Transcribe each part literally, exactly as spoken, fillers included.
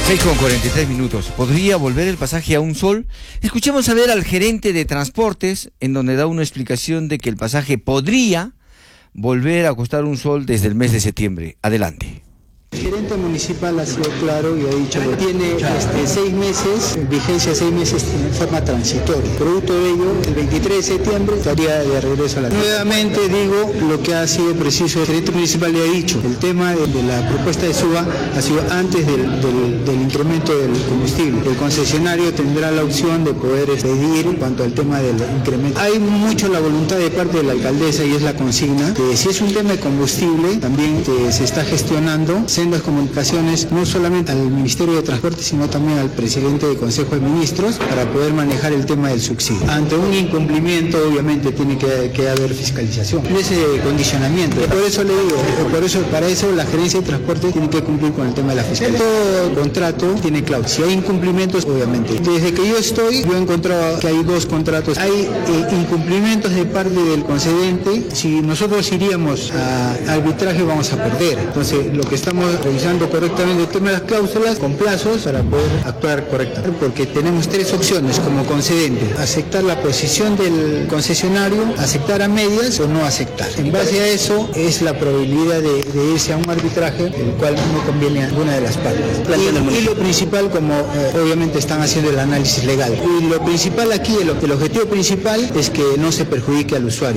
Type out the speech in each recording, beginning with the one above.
seis con cuarenta y tres minutos. ¿Podría volver el pasaje a un sol? Escuchemos a ver al gerente de transportes, en donde da una explicación de que el pasaje podría volver a costar un sol desde el mes de septiembre. Adelante. El gerente municipal ha sido claro y ha dicho que tiene este, seis meses, vigencia seis meses en forma transitoria. Producto de ello, el veintitrés de septiembre estaría de regreso a la... Nuevamente digo lo que ha sido preciso, el gerente municipal le ha dicho, el tema de, de la propuesta de suba ha sido antes del, del, del incremento del combustible. El concesionario tendrá la opción de poder pedir en cuanto al tema del incremento. Hay mucho la voluntad de parte de la alcaldesa y es la consigna, que si es un tema de combustible, también que se está gestionando, las comunicaciones no solamente al Ministerio de Transporte, sino también al presidente del Consejo de Ministros para poder manejar el tema del subsidio. Ante un incumplimiento, obviamente, tiene que, que haber fiscalización. Ese condicionamiento. Por eso le digo, por eso, para eso la Gerencia de Transporte tiene que cumplir con el tema de la fiscalización. Todo contrato tiene cláusulas. Si hay incumplimientos, obviamente. Desde que yo estoy, yo he encontrado que hay dos contratos. Hay eh, incumplimientos de parte del concedente. Si nosotros iríamos a arbitraje, vamos a perder. Entonces, lo que estamos revisando correctamente el tema de las cláusulas con plazos para poder actuar correctamente, porque tenemos tres opciones como concedente: aceptar la posición del concesionario, aceptar a medias o no aceptar. En base a eso es la probabilidad de, de irse a un arbitraje, el cual no conviene a ninguna de las partes. Y, y lo principal, como eh, obviamente están haciendo el análisis legal, y lo principal aquí, el, el objetivo principal es que no se perjudique al usuario.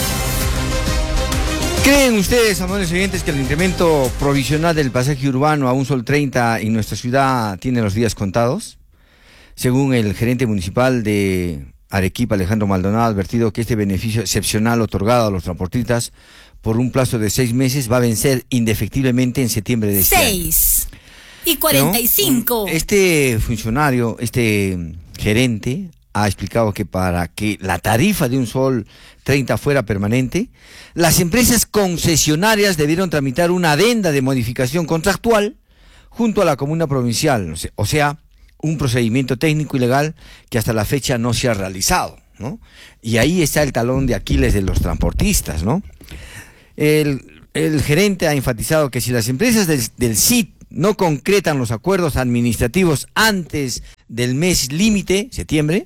¿Creen ustedes, amables oyentes, que el incremento provisional del pasaje urbano a un sol treinta en nuestra ciudad tiene los días contados? Según el gerente municipal de Arequipa, Alejandro Maldonado, ha advertido que este beneficio excepcional otorgado a los transportistas por un plazo de seis meses va a vencer indefectiblemente en septiembre de este año. Seis y cuarenta y cinco. ¿No? Este funcionario, este gerente, ha explicado que para que la tarifa de un sol treinta fuera permanente, las empresas concesionarias debieron tramitar una adenda de modificación contractual junto a la comuna provincial, o sea, un procedimiento técnico y legal que hasta la fecha no se ha realizado, ¿no? Y ahí está el talón de Aquiles de los transportistas, ¿no? El, el gerente ha enfatizado que si las empresas del, del S I T no concretan los acuerdos administrativos antes del mes límite, septiembre,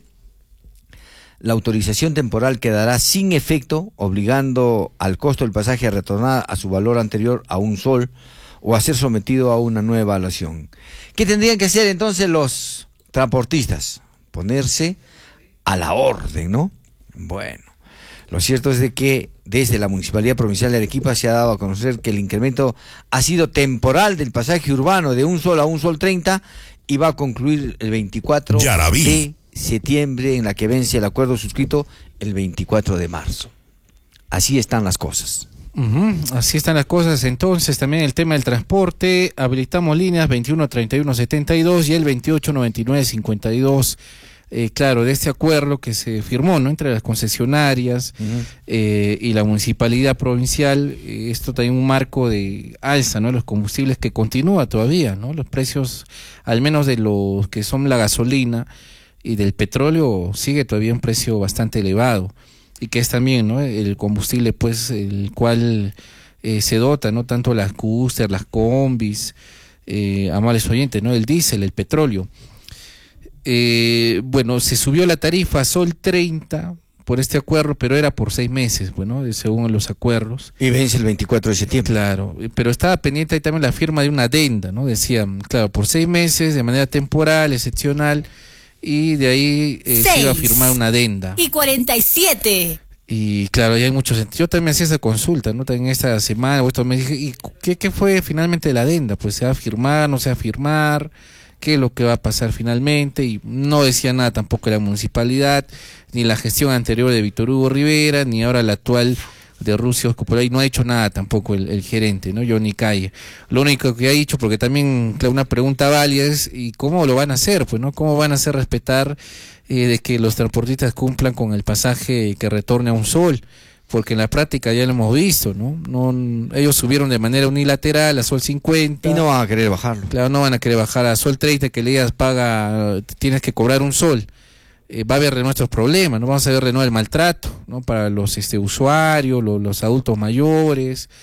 la autorización temporal quedará sin efecto, obligando al costo del pasaje a retornar a su valor anterior a un sol o a ser sometido a una nueva evaluación. ¿Qué tendrían que hacer entonces los transportistas? Ponerse a la orden, ¿no? Bueno, lo cierto es de que desde la Municipalidad Provincial de Arequipa se ha dado a conocer que el incremento ha sido temporal del pasaje urbano de un sol a un sol treinta y va a concluir el veinticuatro de septiembre, en la que vence el acuerdo suscrito el veinticuatro de marzo. Así están las cosas. Uh-huh. Así están las cosas. Entonces, también el tema del transporte, habilitamos líneas veintiuno treinta y uno setenta y dos y el veintiocho noventa y nueve cincuenta y dos. Eh, claro, de este acuerdo que se firmó, ¿no?, entre las concesionarias uh-huh. eh, y la municipalidad provincial. Eh, esto también un marco de alza, ¿no?, los combustibles que continúa todavía, ¿no? Los precios, al menos de los que son la gasolina y del petróleo, sigue todavía un precio bastante elevado, y que es también, ¿no?, el combustible, pues, el cual eh, se dota, ¿no?, tanto las cúster, las combis, eh, amables oyentes, ¿no?, el diésel, el petróleo. Eh, bueno, se subió la tarifa a sol treinta por este acuerdo, pero era por seis meses, bueno, según los acuerdos. Y vence el veinticuatro de septiembre. Claro, pero estaba pendiente ahí también la firma de una adenda, ¿no? Decían, claro, por seis meses, de manera temporal, excepcional, y de ahí eh, se iba a firmar una adenda. Y cuarenta y siete. Y claro, ya hay muchos. Yo también hacía esa consulta, ¿no? También esta semana, o esto me dije, ¿y qué, qué fue finalmente la adenda? Pues se va a firmar, no se va a firmar, qué es lo que va a pasar finalmente. Y no decía nada tampoco la municipalidad, ni la gestión anterior de Víctor Hugo Rivera, ni ahora la actual de Rusia Osco, y no ha hecho nada tampoco el, el gerente, ¿no?, Johnny Calle. Lo único que ha dicho, porque también claro, una pregunta válida es, ¿y cómo lo van a hacer? Pues, ¿no? ¿Cómo van a hacer respetar eh, de que los transportistas cumplan con el pasaje que retorne a un sol? Porque en la práctica ya lo hemos visto, ¿no? no ellos subieron de manera unilateral a sol cincuenta. Y no van a querer bajarlo. Claro, no van a querer bajar a sol treinta, que le digas, paga, tienes que cobrar un sol. Eh, va a haber nuestros problemas, no vamos a ver de nuevo el maltrato, ¿no?, para los este usuarios, los, los adultos mayores,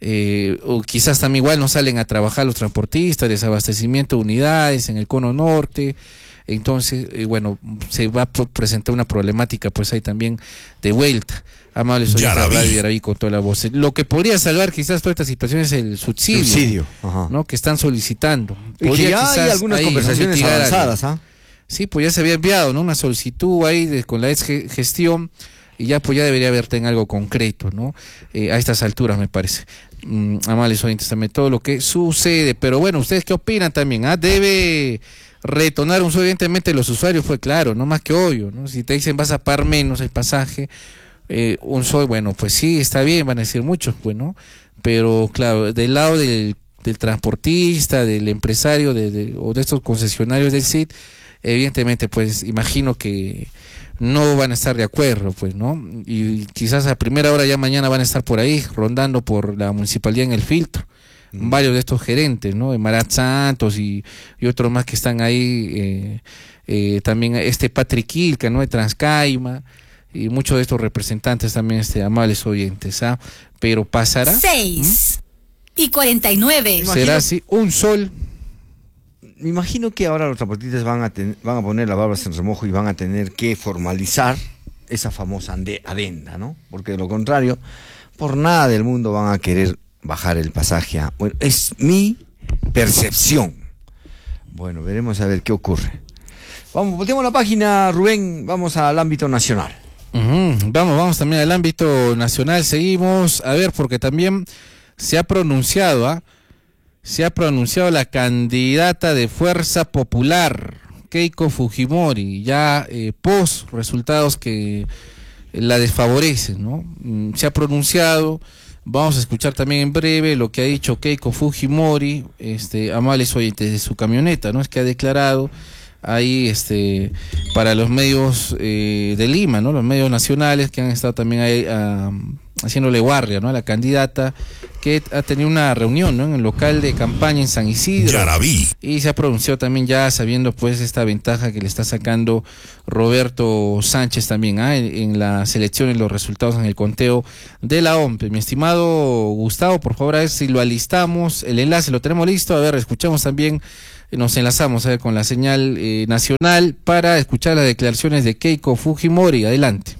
Eh, o quizás también igual no salen a trabajar los transportistas, desabastecimiento de unidades en el cono norte. Entonces, eh, bueno, se va a presentar una problemática pues ahí también de vuelta. Amables oyentes de Radio Yaraví con toda la voz. Lo que podría salvar quizás toda esta situación es el subsidio, subsidio. Ajá. ¿no? Que están solicitando. Y que ya hay algunas ahí, conversaciones ¿no? avanzadas, ¿ah? Sí, pues ya se había enviado, ¿no? Una solicitud ahí de, con la ex gestión, y ya pues ya debería verte en algo concreto, ¿no? Eh, a estas alturas me parece. Mm, amables oyentes también todo lo que sucede, pero bueno, ¿ustedes qué opinan también? ¿Ah? Debe retornar un evidentemente los usuarios, fue claro, no más que obvio, ¿no? Si te dicen vas a pagar menos el pasaje, eh, un sol, bueno, pues sí, está bien, van a decir muchos, pues, ¿no? Pero claro, del lado del, del transportista, del empresario, de, de, o de estos concesionarios del S I D, evidentemente, pues, imagino que no van a estar de acuerdo, pues, ¿no? Y quizás a primera hora ya mañana van a estar por ahí, rondando por la municipalidad en el filtro. Varios de estos gerentes, ¿no? De Marat Santos y, y otros más que están ahí, eh, eh, también este Patrick Ilka, ¿no? De Transcaima, y muchos de estos representantes también, este, amables oyentes, ¿ah? Pero pasará. Seis ¿Mm? y cuarenta y nueve. Será así, un sol. Me imagino que ahora los transportistas van a, ten, van a poner las barbas en remojo y van a tener que formalizar esa famosa adenda, ¿no? Porque de lo contrario, por nada del mundo van a querer bajar el pasaje a... Bueno, es mi percepción. Bueno, veremos a ver qué ocurre. Vamos, volteamos la página, Rubén, vamos al ámbito nacional. Uh-huh. Vamos, vamos también al ámbito nacional, seguimos, a ver, porque también se ha pronunciado, ¿ah? Se ha pronunciado la candidata de Fuerza Popular, Keiko Fujimori, ya eh, post resultados que la desfavorecen, ¿no? Mm, se ha pronunciado. Vamos a escuchar también en breve lo que ha dicho Keiko Fujimori, este, amables oyentes, de su camioneta, ¿no? Es que ha declarado ahí, este, para los medios eh, de Lima, ¿no? Los medios nacionales que han estado también ahí uh, haciéndole guardia, ¿no? A la candidata, que ha tenido una reunión, ¿no? En el local de campaña en San Isidro. Yaraví. Y se ha pronunciado también ya sabiendo pues esta ventaja que le está sacando Roberto Sánchez también, ¿ah? en, en las elecciones, los resultados en el conteo de la O M P E. Mi estimado Gustavo, por favor, a ver si lo alistamos, el enlace lo tenemos listo, a ver, escuchamos también, nos enlazamos a ver con la señal eh, nacional para escuchar las declaraciones de Keiko Fujimori. Adelante.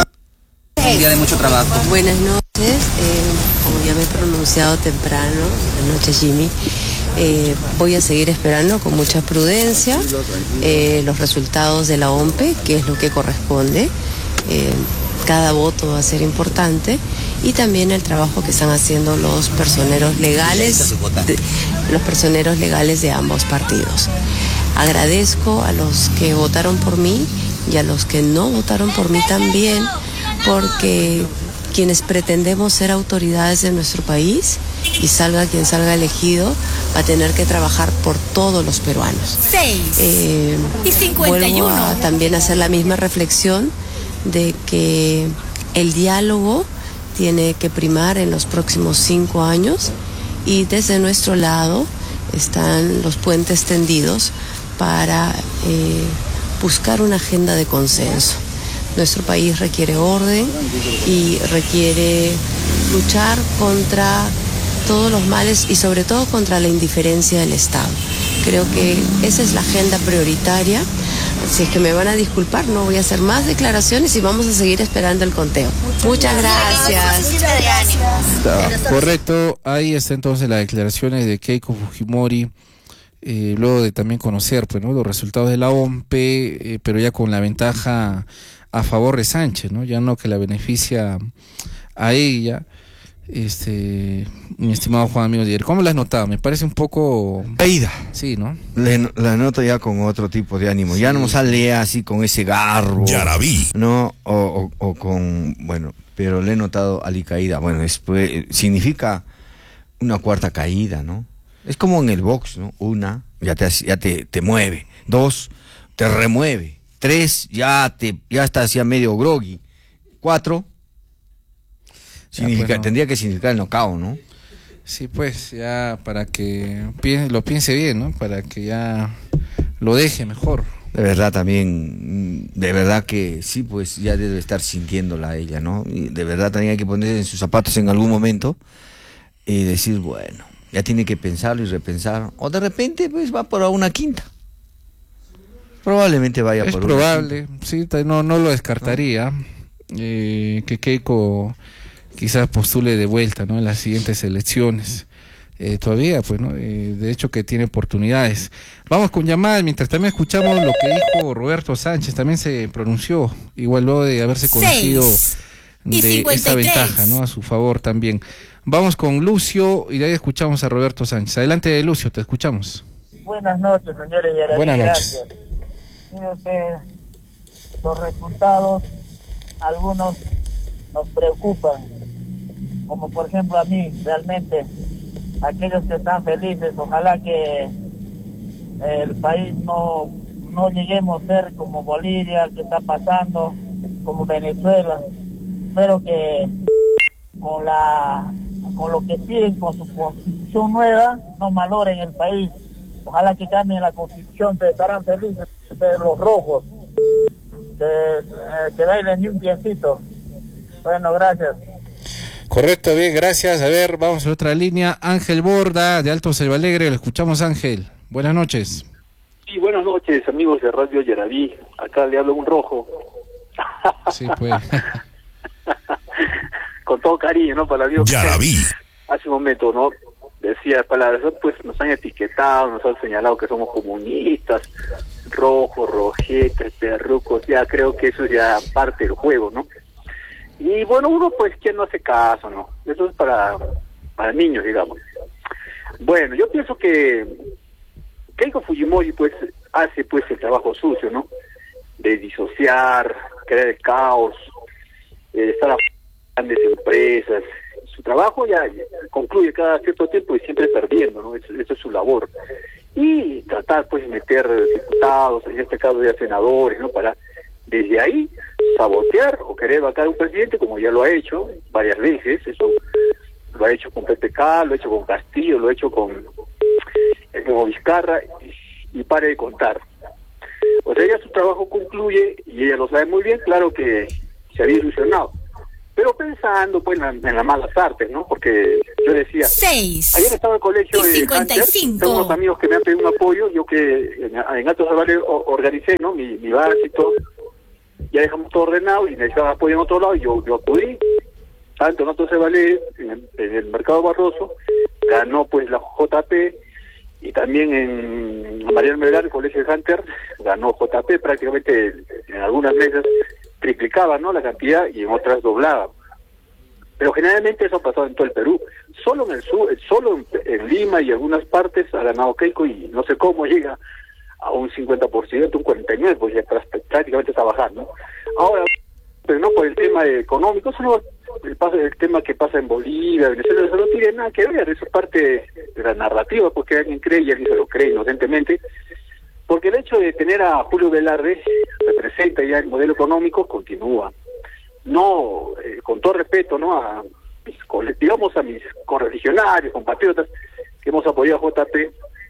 Un día de mucho trabajo. Buenas noches, eh, como ya me he pronunciado temprano, buenas noches Jimmy, eh, voy a seguir esperando con mucha prudencia eh, los resultados de la O M P E, que es lo que corresponde. Eh, cada voto va a ser importante, y también el trabajo que están haciendo los personeros legales, de, los personeros legales de ambos partidos. Agradezco a los que votaron por mí y a los que no votaron por mí también, porque quienes pretendemos ser autoridades de nuestro país, y salga quien salga elegido, va a tener que trabajar por todos los peruanos. Seis eh, y cincuenta y uno. Vuelvo a también hacer la misma reflexión de que el diálogo tiene que primar en los próximos cinco años, y desde nuestro lado están los puentes tendidos para eh, buscar una agenda de consenso. Nuestro país requiere orden y requiere luchar contra todos los males y sobre todo contra la indiferencia del Estado. Creo que esa es la agenda prioritaria. Así es que me van a disculpar, no voy a hacer más declaraciones y vamos a seguir esperando el conteo. Muchas gracias. Está correcto, ahí está entonces las declaraciones de Keiko Fujimori, eh, luego de también conocer pues, ¿no? los resultados de la O M P E, eh, pero ya con la ventaja a favor de Sánchez, ¿no? Ya no que la beneficia a ella. Este, mi estimado Juan Amigo Dier, ¿cómo la has notado? Me parece un poco caída. Sí, ¿no? Le, la noto ya con otro tipo de ánimo. Sí. Ya no sale así con ese garro. Yaraví. No, o, o, o con, bueno, pero le he notado alicaída. Bueno, después significa una cuarta caída, ¿no? Es como en el box, ¿no? Una, ya te ya te, te mueve. Dos, te remueve. Tres, ya te ya estás ya medio groggy. Cuatro, significa, bueno, tendría que significar el knockout, ¿no? Sí, pues, ya para que piense, lo piense bien, ¿no? Para que ya lo deje mejor. De verdad también, de verdad que sí, pues ya debe estar sintiéndola ella, ¿no? Y de verdad también hay que ponerse en sus zapatos en algún momento y decir, bueno, ya tiene que pensarlo y repensar, o de repente pues va por una quinta. Probablemente vaya es por probable, sí, no, no lo descartaría, eh, que Keiko quizás postule de vuelta, ¿no?, en las siguientes elecciones. Eh, todavía, pues, ¿no? Eh, de hecho que tiene oportunidades. Vamos con llamadas, mientras también escuchamos lo que dijo Roberto Sánchez, también se pronunció, igual luego de haberse conocido de esta ventaja, ¿no?, a su favor también. Vamos con Lucio y de ahí escuchamos a Roberto Sánchez. Adelante, Lucio, te escuchamos. Buenas noches, señores Yarabí. Buenas noches. Mire usted, los resultados, algunos nos preocupan, como por ejemplo a mí, realmente, aquellos que están felices, ojalá que el país no, no lleguemos a ser como Bolivia, que está pasando, como Venezuela. Espero que con la con lo que siguen con su constitución nueva no malogren el país. Ojalá que cambien la constitución, que estarán felices de los rojos, que, eh, que bailen ni un piecito. Bueno, gracias. Correcto, bien, gracias. A ver, vamos a otra línea. Ángel Borda, de Alto Selva Alegre, lo escuchamos, Ángel. Buenas noches. Sí, buenas noches, amigos de Radio Yarabí. Acá le hablo un rojo. Sí, pues. Con todo cariño, ¿no? Para Dios. Yarabí. Hace un momento, ¿no?, decía palabras, pues nos han etiquetado, nos han señalado que somos comunistas, rojos, rojetes, perrucos, ya creo que eso es ya parte del juego, ¿no? Y bueno, uno pues que no hace caso, ¿no? Eso es para, para niños, digamos. Bueno, yo pienso que Keiko Fujimori pues hace pues el trabajo sucio, ¿no? De disociar, crear el caos, eh, estar a grandes empresas. Su trabajo ya concluye cada cierto tiempo y siempre perdiendo, ¿no? Eso, eso es su labor. Y tratar pues de meter diputados, en este caso ya senadores, ¿no? Para desde ahí sabotear o querer vacar a un presidente, como ya lo ha hecho varias veces. Eso lo ha hecho con P P K, lo ha hecho con Castillo, lo ha hecho con el nuevo Vizcarra, y, y pare de contar. O sea, ya su trabajo concluye y ella lo sabe muy bien. Claro que se había ilusionado, pero pensando pues en, la, en las malas artes, ¿no? Porque yo decía, seis ayer estaba en el colegio de Hunter, tengo unos amigos que me han pedido un apoyo, yo que en, en Alto Selva Alegre organicé, ¿no?, mi, mi base y todo, ya dejamos todo ordenado y necesitaba apoyo en otro lado, y yo, yo acudí, tanto en Alto Selva Alegre, en el, en el Mercado Barroso, ganó pues la J P, y también en Mariano Melgar, el colegio de Hunter, ganó J P, prácticamente en algunas mesas triplicaba, ¿no?, la cantidad, y en otras doblaba. Pero generalmente eso ha pasado en todo el Perú. Solo en el sur, solo en, en Lima y algunas partes ha ganado Keiko, y no sé cómo llega a un cincuenta por ciento, un cuarenta y nueve por ciento, pues ya prácticamente está bajando. Ahora, pero no por el tema económico, eso no, el, el tema que pasa en Bolivia, Venezuela, eso no tiene nada que ver, eso es parte de la narrativa, porque alguien cree y alguien se lo cree inocentemente. Porque el hecho de tener a Julio Velarde representa ya el modelo económico, continúa. No, eh, con todo respeto, ¿no?, a mis, digamos a mis correligionarios, compatriotas, que hemos apoyado a J P,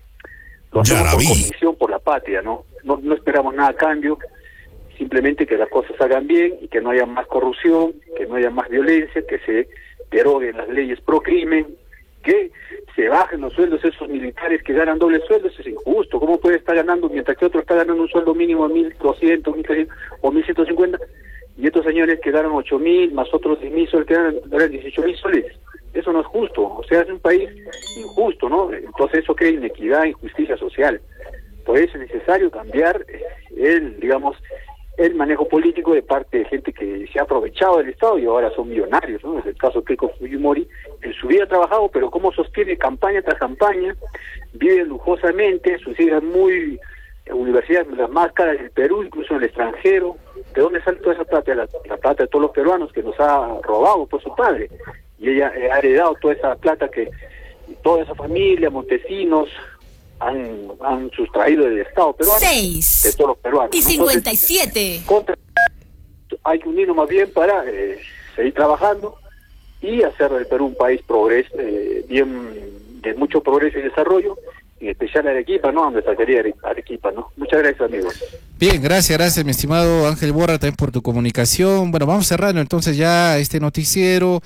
lo hacemos por convicción por la patria, ¿no? ¿no? No esperamos nada a cambio, simplemente que las cosas se hagan bien y que no haya más corrupción, que no haya más violencia, que se deroguen las leyes pro crimen, que se bajen los sueldos esos militares que ganan doble sueldo. Eso es injusto. ¿Cómo puede estar ganando mientras que otro está ganando un sueldo mínimo de mil doscientos, mil trescientos o mil ciento cincuenta, y estos señores que ganan ocho mil más otros diez mil soles que ganan, ganan dieciocho mil soles? Eso no es justo. O sea, es un país injusto, ¿no? Entonces eso crea inequidad, injusticia social. Por eso es necesario cambiar el, digamos, el manejo político de parte de gente que se ha aprovechado del Estado y ahora son millonarios, ¿no? Es el caso de Keiko Fujimori. En su vida ha trabajado, pero cómo sostiene campaña tras campaña, vive lujosamente, sus hijas muy, universidades las más caras del Perú, incluso en el extranjero. ¿De dónde sale toda esa plata? La, la plata de todos los peruanos que nos ha robado por su padre. Y ella ha heredado toda esa plata que toda esa familia, Montesinos, han, han sustraído del Estado peruano, seis de todos los peruanos. Y cincuenta y siete. Entonces, contra, hay que unirnos más bien para eh, seguir trabajando y hacer del Perú un país progres, eh, bien de mucho progreso y desarrollo, en especial Arequipa, ¿no? Donde sacaría Arequipa, ¿no? Muchas gracias, amigos. Bien, gracias, gracias, mi estimado Ángel Borra, también por tu comunicación. Bueno, vamos cerrando entonces ya este noticiero.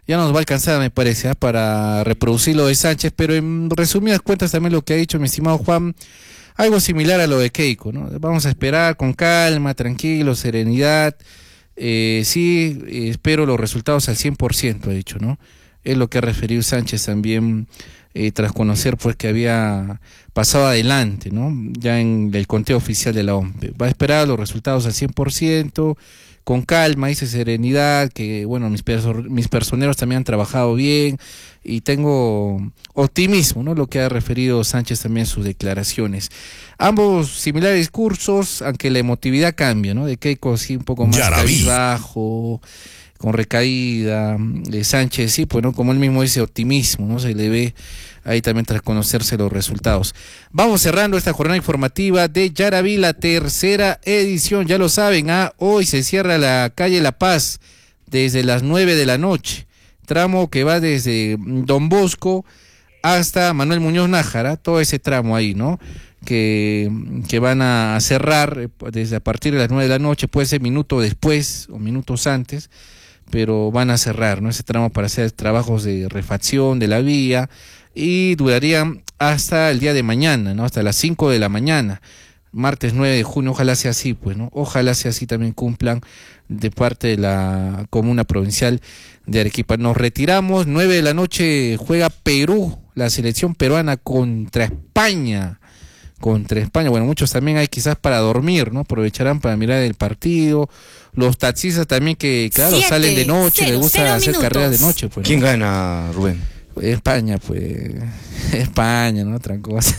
ya nos va a alcanzar, me parece, ¿eh? para reproducir lo de Sánchez, pero en resumidas cuentas también lo que ha dicho mi estimado Juan, algo similar a lo de Keiko, ¿no? Vamos a esperar con calma, tranquilo, serenidad, eh, sí, eh, espero los resultados al cien por ciento, ha dicho, ¿no? Es lo que ha referido Sánchez también, eh, tras conocer pues que había pasado adelante, ¿no? Ya en el conteo oficial de la O M P E. Va a esperar los resultados al cien por ciento, con calma, dice serenidad, que bueno, mis, perso mis personeros también han trabajado bien y tengo optimismo, ¿no? Lo que ha referido Sánchez también en sus declaraciones. Ambos similares discursos, aunque la emotividad cambia, ¿no? De Keiko sí un poco más cabizbajo, con recaída, de Sánchez sí, pues no, como él mismo dice, optimismo, ¿no? Se le ve ahí también tras conocerse los resultados. Vamos cerrando esta jornada informativa de Yaraví, la tercera edición, ya lo saben, ¿ah? Hoy se cierra la calle La Paz desde las nueve de la noche, tramo que va desde Don Bosco hasta Manuel Muñoz Nájara, todo ese tramo ahí, ¿no? Que, que van a cerrar desde a partir de las nueve de la noche, puede ser minutos después o minutos antes, pero van a cerrar, ¿no? Ese tramo para hacer trabajos de refacción de la vía y durarían hasta el día de mañana, ¿no? Hasta las cinco de la mañana, martes nueve de junio, ojalá sea así, pues, ¿no? Ojalá sea así, también cumplan de parte de la Comuna Provincial de Arequipa. Nos retiramos, nueve de la noche juega Perú, la selección peruana contra España. contra España, bueno, muchos también hay quizás para dormir, ¿no? Aprovecharán para mirar el partido, los taxistas también que, claro, Siete, salen de noche, cero, les gusta hacer minutos. carreras de noche, pues. ¿Quién ¿no? gana, Rubén? España, pues, España, ¿no? Otra cosa.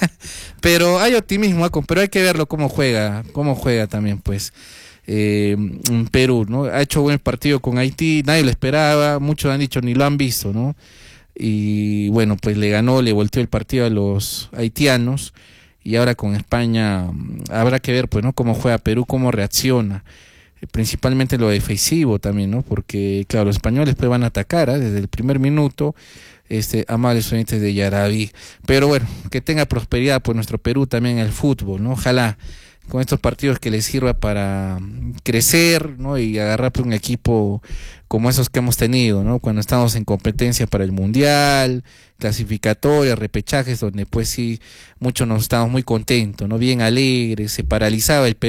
Pero hay optimismo, pero hay que verlo cómo juega, cómo juega también, pues, eh, Perú, ¿no? Ha hecho buen partido con Haití, nadie lo esperaba, muchos han dicho ni lo han visto, ¿no? Y bueno, pues le ganó, le volteó el partido a los haitianos. Y ahora con España habrá que ver, pues, ¿no? Cómo juega Perú, cómo reacciona, eh, principalmente lo defensivo también, ¿no? Porque, claro, los españoles pues van a atacar, ¿eh? Desde el primer minuto, este, amables oyentes de Yaraví. Pero bueno, que tenga prosperidad, pues, nuestro Perú también en el fútbol, ¿no? Ojalá con estos partidos que les sirva para crecer, ¿no? Y agarrar pues, un equipo como esos que hemos tenido, ¿no? Cuando estamos en competencia para el Mundial, clasificatorias, repechajes, donde pues sí, muchos nos estábamos muy contentos, ¿no? Bien alegres, se paralizaba el